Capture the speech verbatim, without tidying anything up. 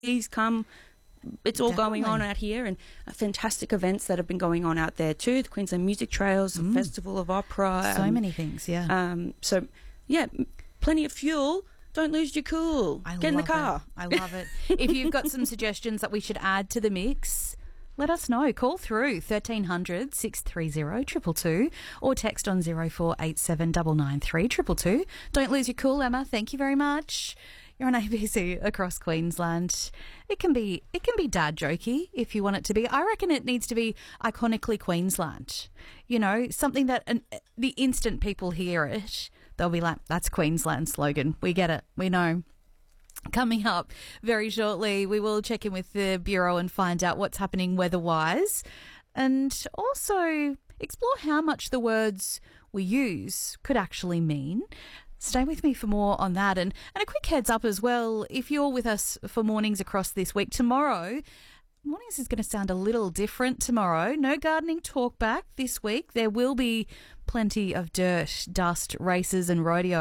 please come. It's all Definitely. going on out here, and uh, fantastic events that have been going on out there too. The Queensland Music Trails, the Mm. Festival of Opera. So um, many things, yeah. Um, so, yeah, m- plenty of fuel. Don't lose your cool. I Get in the love car. it. I love it. If you've got some suggestions that we should add to the mix, let us know. Call through thirteen hundred, six three zero, two two two or text on zero four eight seven nine nine three, two two two. Don't lose your cool, Emma. Thank you very much. You're on A B C across Queensland. It can be it can be dad jokey if you want it to be. I reckon it needs to be iconically Queensland. You know, something that an, the instant people hear it, they'll be like, that's Queensland's slogan. We get it. We know. Coming up very shortly, we will check in with the Bureau and find out what's happening weather-wise, and also explore how much the words we use could actually mean. Stay with me for more on that. And, and a quick heads up as well, if you're with us for mornings across this week, tomorrow, mornings is going to sound a little different tomorrow. No gardening talk back this week. There will be plenty of dirt, dust, races and rodeo.